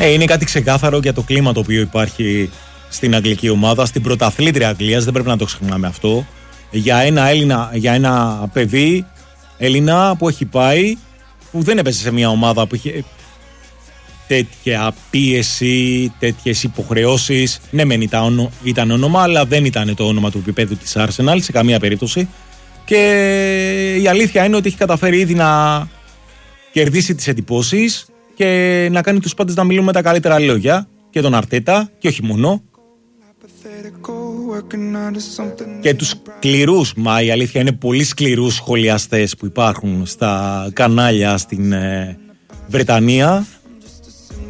Είναι κάτι ξεκάθαρο για το κλίμα το οποίο υπάρχει στην αγγλική ομάδα, στην πρωταθλήτρια Αγγλίας, δεν πρέπει να το ξεχνάμε αυτό. Για ένα παιδί Έλληνα που έχει πάει, που δεν έπαιζε σε μια ομάδα που είχε τέτοια πίεση, τέτοιες υποχρεώσεις. Ναι, μεν ήταν όνομα, αλλά δεν ήταν το όνομα του επίπεδου της Arsenal σε καμία περίπτωση. Και η αλήθεια είναι ότι έχει καταφέρει ήδη να κερδίσει τις εντυπώσεις και να κάνει τους πάντες να μιλούν με τα καλύτερα λόγια, και τον Αρτέτα και όχι μόνο. Και τους σκληρούς, μα η αλήθεια είναι πολύ σκληρούς σχολιαστές που υπάρχουν στα κανάλια στην Βρετανία,